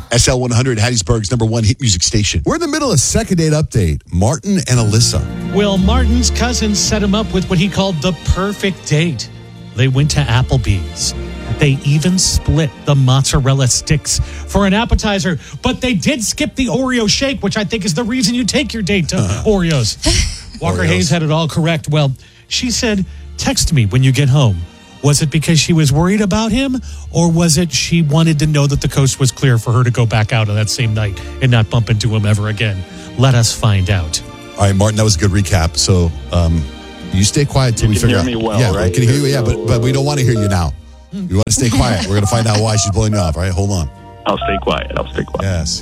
SL 100, Hattiesburg's #1 hit music station. We're in the middle of second date update. Martin and Alyssa. Well, Martin's cousin set him up with what he called the perfect date. They went to Applebee's. They even split the mozzarella sticks for an appetizer, but they did skip the Oreo shake, which I think is the reason you take your date to Oreos. Walker Hayes had it all correct. Well, she said, text me when you get home. Was it because she was worried about him, or was it she wanted to know that the coast was clear for her to go back out on that same night and not bump into him ever again? Let us find out. All right, Martin, that was a good recap. So you stay quiet till we figure out. You can hear me well, yeah, right? We can hear you, but we don't want to hear you now. You want to stay quiet. We're going to find out why she's blowing you off. All right, hold on. I'll stay quiet. Yes.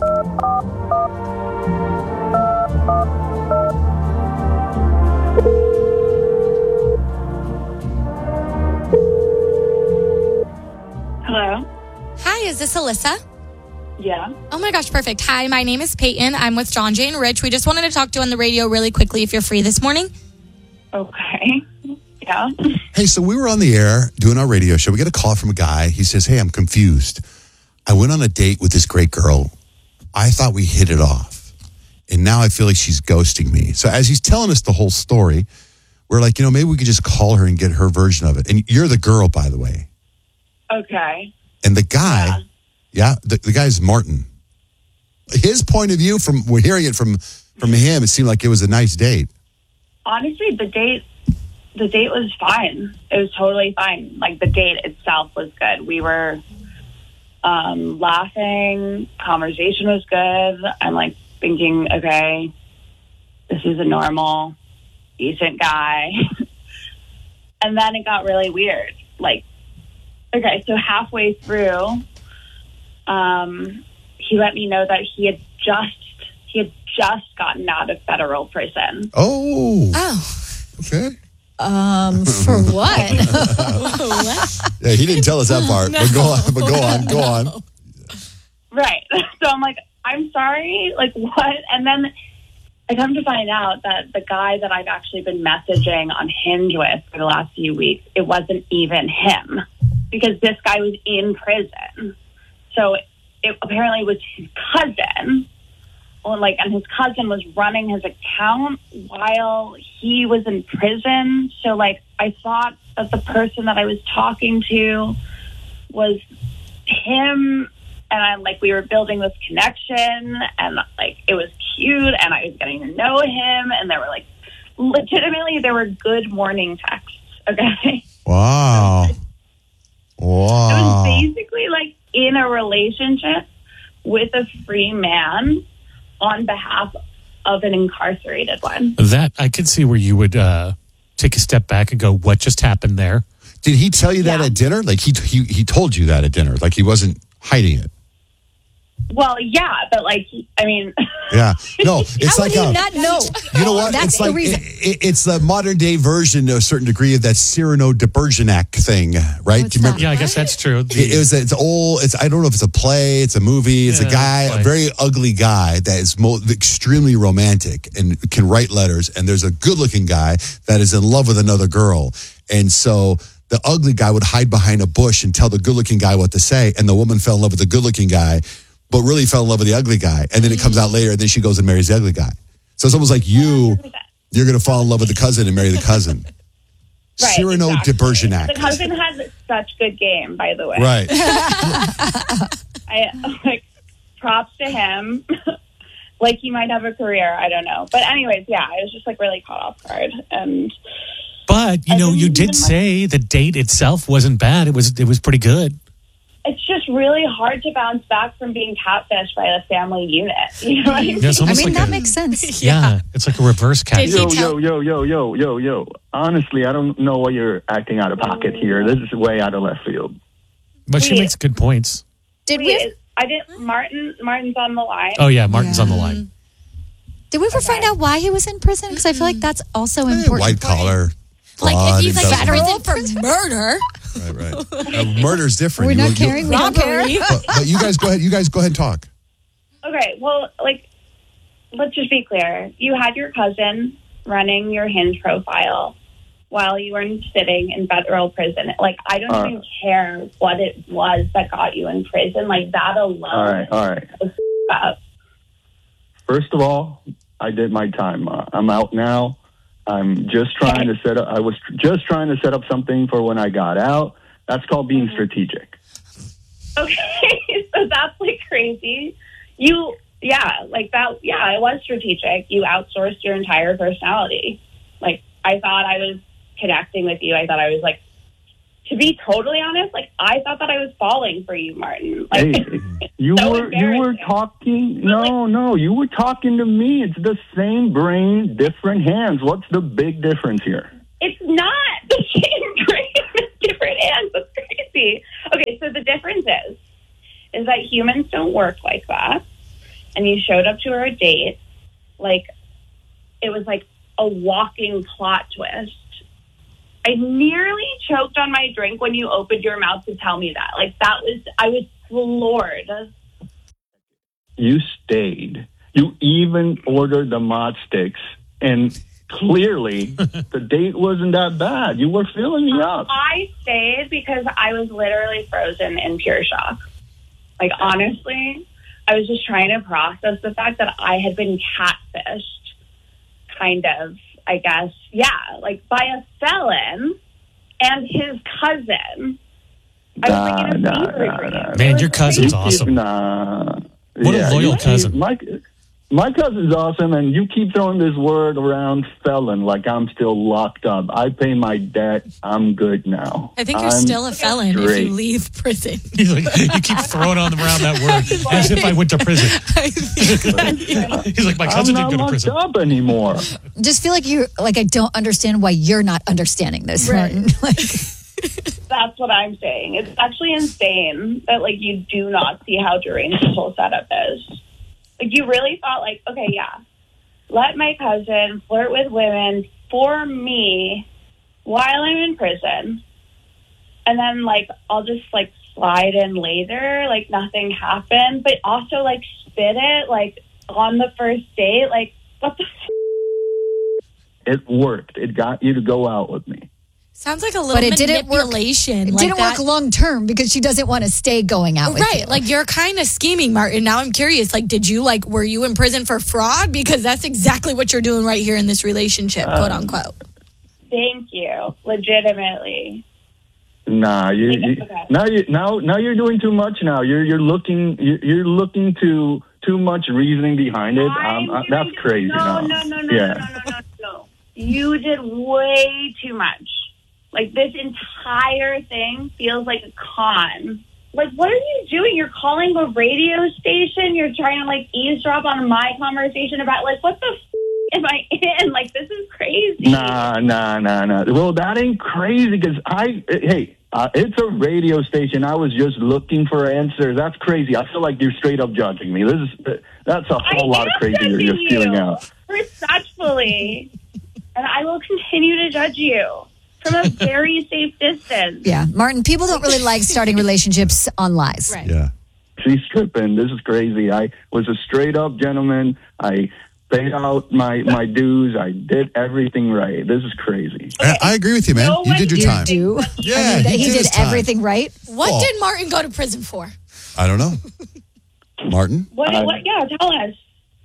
Hello? Hi, is this Alyssa? Yeah. Oh my gosh, perfect. Hi, my name is Peyton. I'm with John, Jay, and Rich. We just wanted to talk to you on the radio really quickly if you're free this morning. Okay. Yeah. Hey, so we were on the air doing our radio show. We get a call from a guy. He says, hey, I'm confused. I went on a date with this great girl. I thought we hit it off. And now I feel like she's ghosting me. So as he's telling us the whole story, we're like, maybe we could just call her and get her version of it. And you're the girl, by the way. Okay. And the guy, the guy's Martin. His point of view, we're hearing it from him, it seemed like it was a nice date. Honestly, the date was fine. It was totally fine. Like, the date itself was good. We were laughing. Conversation was good. I'm like thinking, okay, this is a normal, decent guy. And then it got really weird. Like, okay, so halfway through, he let me know that he had just gotten out of federal prison. Oh. Okay. For what? Yeah, he didn't tell us that part. No. But go on. Right. So I'm like, I'm sorry, like, what? And then I come to find out that the guy that I've actually been messaging on Hinge with for the last few weeks, it wasn't even him, because this guy was in prison. So it apparently was his cousin. And his cousin was running his account while he was in prison. So, I thought that the person that I was talking to was him, and we were building this connection, and, it was cute, and I was getting to know him, and there were good morning texts, okay? Wow. I was basically, in a relationship with a free man on behalf of an incarcerated one. That, I could see where you would take a step back and go, what just happened there? Did he tell you that at dinner? He told you that at dinner. He wasn't hiding it. Well, yeah, but yeah, no, it's how would he not know? You know what? That's the reason. It's the modern day version to a certain degree of that Cyrano de Bergerac thing, right? What's Do you remember? Yeah, I guess that's true. It's old. I don't know if it's a play, it's a movie. It's a guy, a very ugly guy that is extremely romantic and can write letters. And there's a good looking guy that is in love with another girl. And so the ugly guy would hide behind a bush and tell the good looking guy what to say. And the woman fell in love with the good looking guy, but really fell in love with the ugly guy. And then it comes out later, and then she goes and marries the ugly guy. So it's almost like you're going to fall in love with the cousin and marry the cousin. Right, Cyrano de Bergerac. The cousin has such good game, by the way. Right. Props to him. He might have a career. I don't know. But anyways, yeah, I was just really caught off guard. But, you did say the date itself wasn't bad. It was pretty good. It's just really hard to bounce back from being catfished by the family unit. You know what I mean? Yeah, that makes sense. Yeah, it's like a reverse catfish. Yo. Honestly, I don't know why you're acting out of pocket here. This is way out of left field. But she makes good points. Did we? I didn't. Martin's on the line. Oh, yeah, Martin's on the line. Did we ever find out why he was in prison? Because I feel like that's also important. White collar. If he's federal for murder. Right. Murder's different. We're not caring. We don't care. But you guys go ahead. You guys go ahead and talk. Okay. Well, let's just be clear. You had your cousin running your Hinge profile while you were sitting in federal prison. Like, I don't even care what it was that got you in prison. Like, that alone. All right. Was up. First of all, I did my time. I'm out now. I'm just trying to set up. I was just trying to set up something for when I got out. That's called being strategic. Okay, so that's like crazy. It was strategic. You outsourced your entire personality. Like, I thought I was connecting with you. I thought I was like, to be totally honest, like, I thought that I was falling for you, Martin. Like, Hey, you were talking. No, you were talking to me. It's the same brain, different hands. What's the big difference here? It's not the same brain with different hands. That's crazy. Okay, so the difference is that humans don't work like that. And you showed up to our date like it was like a walking plot twist. I nearly choked on my drink when you opened your mouth to tell me that. Like, I was floored. You stayed. You even ordered the mod sticks, and clearly the date wasn't that bad. You were filling me up. I stayed because I was literally frozen in pure shock. Like, honestly, I was just trying to process the fact that I had been catfished, kind of, I guess. Yeah, like by a felon and his cousin. I was like in a fever dream. Man, your cousin's awesome. What a loyal cousin. My cousin's awesome, and you keep throwing this word around, felon, like I'm still locked up. I pay my debt. I'm good now. I think you're still a felon if you leave prison. He's like, you keep throwing around that word as if I went to prison. He's like, my cousin didn't go to prison. I'm not locked up anymore. Just feel like I don't understand why you're not understanding this, right. Martin. Like, that's what I'm saying. It's actually insane that, like, you do not see how deranged this whole setup is. Like, you really thought, like, okay, yeah, let my cousin flirt with women for me while I'm in prison. And then, like, I'll just, like, slide in later, like, nothing happened. But also, like, spit it, like, on the first date. Like, what the It worked. It got you to go out with me. Sounds like a little manipulation. It didn't work long term because she doesn't want to stay going out with you. Right. Like, you're kind of scheming, Martin. Now I'm curious. Like, were you in prison for fraud? Because that's exactly what you're doing right here in this relationship, quote unquote. Thank you. Legitimately. Nah, now you're doing too much. Now you're looking too much reasoning behind it. That's crazy. No. You did way too much. Like, this entire thing feels like a con. Like, what are you doing? You're calling a radio station. You're trying to, like, eavesdrop on my conversation about, like, what the am I in? Like, this is crazy. Nah. Well, that ain't crazy because it's a radio station. I was just looking for answers. That's crazy. I feel like you're straight up judging me. That's a whole lot of crazy that you're spewing out. Respectfully. And I will continue to judge you from a very safe distance. Yeah, Martin, people don't really like starting relationships on lies. Right. Yeah. She's tripping. This is crazy. I was a straight up gentleman. I paid out my dues. I did everything right. This is crazy. Okay. I agree with you, man. You did your time. Yeah, he did everything right. What did Martin go to prison for? I don't know. Martin? What? Yeah, tell us.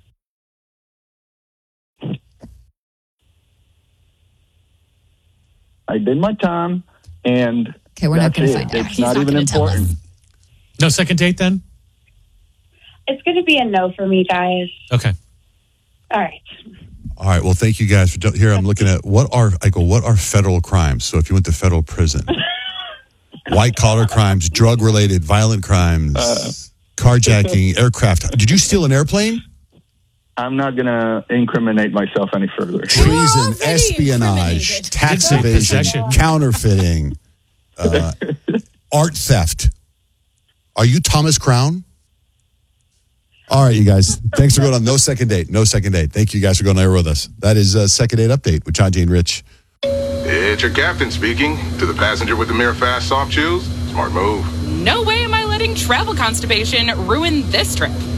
I did my time, and okay, we're not going to find out. It's not even important. No second date, then? It's going to be a no for me, guys. Okay. All right. All right. Well, thank you guys for here. I'm looking at what are federal crimes. So if you went to federal prison, white collar crimes, drug related, violent crimes, carjacking, aircraft. Did you steal an airplane? I'm not going to incriminate myself any further. Treason, espionage, tax evasion, counterfeiting, art theft. Are you Thomas Crown? All right, you guys. Thanks for going on No Second Date. No Second Date. Thank you guys for going there with us. That is Second Date Update with John, Jane, Rich. It's your captain speaking. To the passenger with the mirror fast soft shoes, smart move. No way am I letting travel constipation ruin this trip.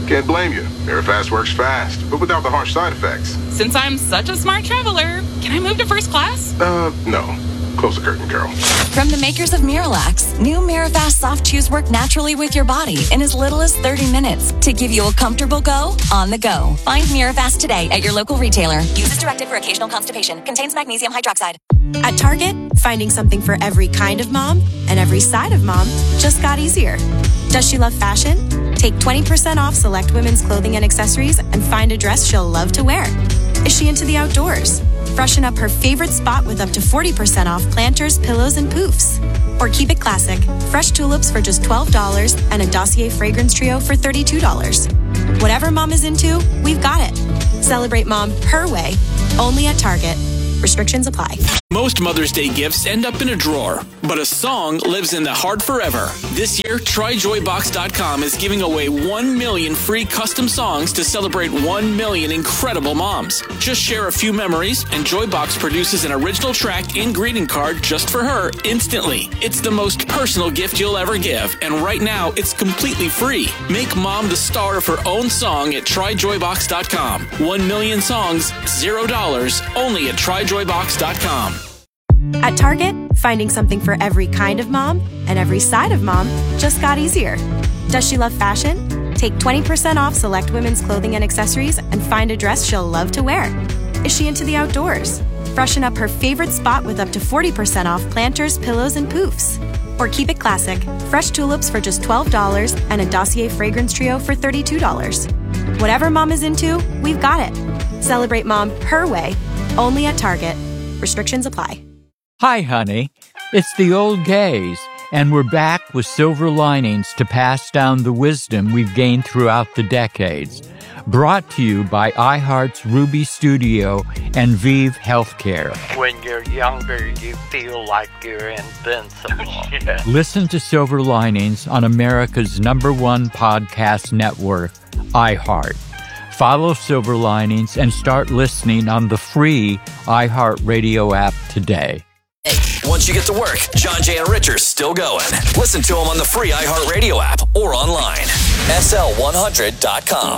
Can't blame you. Mirafast works fast, but without the harsh side effects. Since I'm such a smart traveler, can I move to first class? No. Close the curtain, Carol. From the makers of Miralax, new Mirafast soft chews work naturally with your body in as little as 30 minutes to give you a comfortable go on the go. Find Mirafast today at your local retailer. Use as directed for occasional constipation. Contains magnesium hydroxide. At Target, finding something for every kind of mom and every side of mom just got easier. Does she love fashion? Take 20% off select women's clothing and accessories and find a dress she'll love to wear. Is she into the outdoors? Freshen up her favorite spot with up to 40% off planters, pillows, and poofs. Or keep it classic. Fresh tulips for just $12 and a Dossier fragrance trio for $32. Whatever mom is into, we've got it. Celebrate mom her way, only at Target. Restrictions apply. Most Mother's Day gifts end up in a drawer, but a song lives in the heart forever. This year, TryJoyBox.com is giving away 1 million free custom songs to celebrate 1 million incredible moms. Just share a few memories, and Joybox produces an original track and greeting card just for her instantly. It's the most personal gift you'll ever give, and right now, it's completely free. Make mom the star of her own song at TryJoyBox.com. 1 million songs, $0, only at TryJoyBox.com. At Target, finding something for every kind of mom and every side of mom just got easier. Does she love fashion? Take 20% off select women's clothing and accessories and find a dress she'll love to wear. Is she into the outdoors? Freshen up her favorite spot with up to 40% off planters, pillows, and poofs. Or keep it classic. Fresh tulips for just $12 and a Dossier fragrance trio for $32. Whatever mom is into, we've got it. Celebrate mom her way, only at Target. Restrictions apply. Hi, honey. It's the old gays, and we're back with silver linings to pass down the wisdom we've gained throughout the decades. Brought to you by iHeart's Ruby Studio and Vive Healthcare. When you're younger, you feel like you're invincible. Yeah. Listen to Silver Linings on America's #1 podcast network, iHeart. Follow Silver Linings and start listening on the free iHeartRadio app today. Once you get to work, John, Jay, and Rich are still going. Listen to them on the free iHeartRadio app or online. SL100.com.